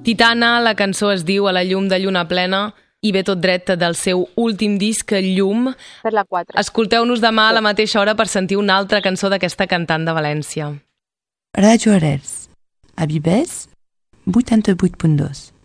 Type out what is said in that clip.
Titana, la cançó es diu A la llum de lluna plena i ve tot dret del seu últim disc, Llum. Per la 4. Escolteu-nos demà a la mateixa hora per sentir una altra cançó d'aquesta cantant de València. Radio Arels, a Vives, 88.2.